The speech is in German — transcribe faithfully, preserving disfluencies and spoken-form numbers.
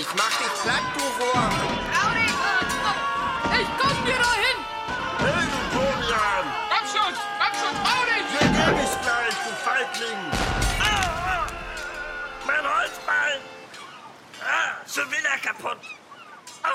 Ich mach dich platt, du Wurm. Claudi! Ich komm dir da hin! Hey, du Dorian! Komm schon! Komm schon, trau dich! Hier geb ich gleich, du Feigling! Ah, ah, mein Holzbein! Ah, schon wieder kaputt!